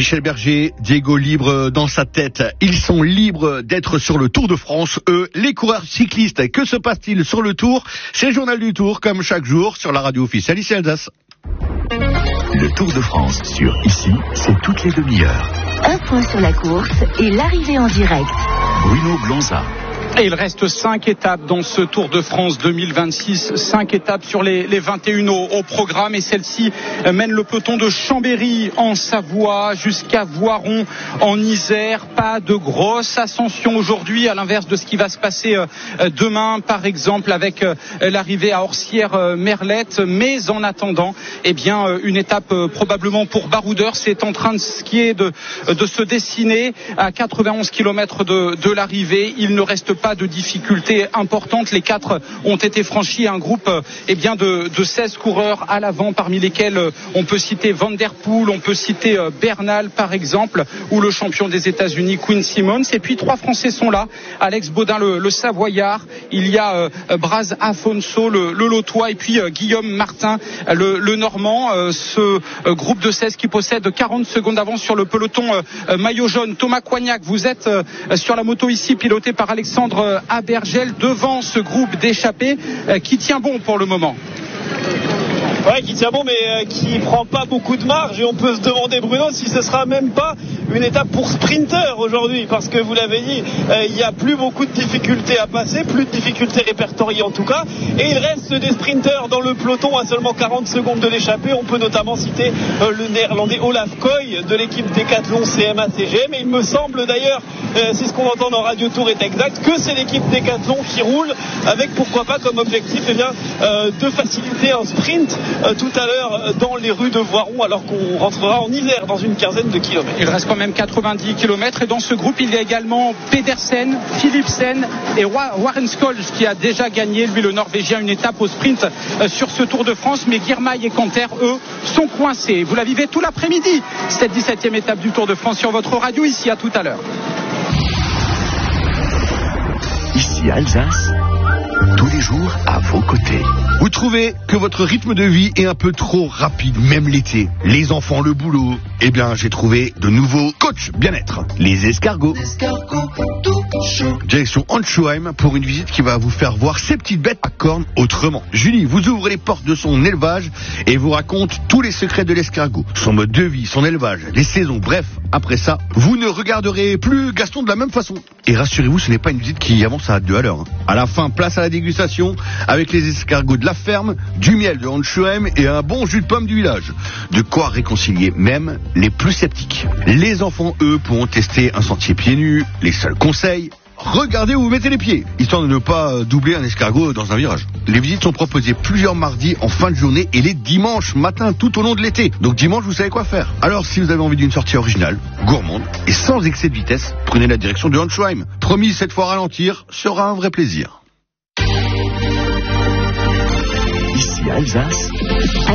Michel Berger, Diego libre dans sa tête. Ils sont libres d'être sur le Tour de France. Eux, les coureurs cyclistes. Que se passe-t-il sur le Tour? C'est le journal du Tour, comme chaque jour, sur la radio officielle ici Alsace. Le Tour de France sur Ici, c'est toutes les demi-heures. Un point sur la course et l'arrivée en direct. Bruno Blanza. Et il reste 5 étapes dans ce Tour de France 2026, 5 étapes sur les 21 au programme, et celle-ci mène le peloton de Chambéry en Savoie jusqu'à Voiron en Isère. Pas de grosse ascension aujourd'hui, à l'inverse de ce qui va se passer demain par exemple avec l'arrivée à Orsières-Merlette, mais en attendant une étape probablement pour baroudeurs. C'est en train de skier de se dessiner à 91 km de l'arrivée. Il ne reste pas de difficultés importantes. Les 4 ont été franchis. Un groupe de 16 coureurs à l'avant, parmi lesquels on peut citer Van Der Poel, on peut citer Bernal par exemple, ou le champion des États-Unis Quinn Simmons. Et puis 3 Français sont là. Alex Baudin, le Savoyard. Il y a Braz Afonso, le Lotois, et puis Guillaume Martin, le Normand. Ce groupe de 16 qui possède 40 secondes d'avance sur le peloton maillot jaune. Thomas Coignac, vous êtes sur la moto ici, piloté par Alexandre Abergel, devant ce groupe d'échappés qui tient bon pour le moment. Ouais, qui tient bon, mais qui prend pas beaucoup de marge, et on peut se demander, Bruno, si ce sera même pas une étape pour sprinter aujourd'hui, parce que vous l'avez dit, il y a plus beaucoup de difficultés à passer, plus de difficultés répertoriées en tout cas, et il reste des sprinters dans le peloton à seulement 40 secondes de l'échappée. On peut notamment citer le néerlandais Olaf Koy de l'équipe Decathlon CMA-CGM, et il me semble d'ailleurs, si ce qu'on entend dans Radio Tour est exact, que c'est l'équipe Decathlon qui roule avec, pourquoi pas, comme objectif de faciliter un sprint tout à l'heure dans les rues de Voiron, alors qu'on rentrera en Isère dans une quinzaine de kilomètres. Il reste quand même 90 km, et dans ce groupe il y a également Pedersen, Philipsen et Warren Scholes qui a déjà gagné, lui le Norvégien, une étape au sprint sur ce Tour de France. Mais Girmay et Canter, eux, sont coincés. Vous la vivez tout l'après-midi, cette 17e étape du Tour de France sur votre radio. Ici, à tout à l'heure. Ici Alsace, tous les jours à vos côtés. Vous trouvez que votre rythme de vie est un peu trop rapide, même l'été? Les enfants, le boulot? Eh bien, j'ai trouvé de nouveaux coachs bien-être. Les escargots. Direction Anschuheim pour une visite qui va vous faire voir ces petites bêtes à cornes autrement. Julie vous ouvre les portes de son élevage et vous raconte tous les secrets de l'escargot. Son mode de vie, son élevage, les saisons, bref. Après ça, vous ne regarderez plus Gaston de la même façon. Et rassurez-vous, ce n'est pas une visite qui avance à 2 à l'heure. À la fin, place à la dégustation avec les escargots de la ferme, du miel de Anschuheim et un bon jus de pomme du village. De quoi réconcilier même les plus sceptiques. Les enfants, eux, pourront tester un sentier pieds nus. Les seuls conseils: regardez où vous mettez les pieds, histoire de ne pas doubler un escargot dans un virage. Les visites sont proposées plusieurs mardis en fin de journée et les dimanches matin tout au long de l'été. Donc dimanche, vous savez quoi faire. Alors si vous avez envie d'une sortie originale, gourmande et sans excès de vitesse, prenez la direction de Anschuheim. Promis, cette fois ralentir sera un vrai plaisir. Ici Alsace.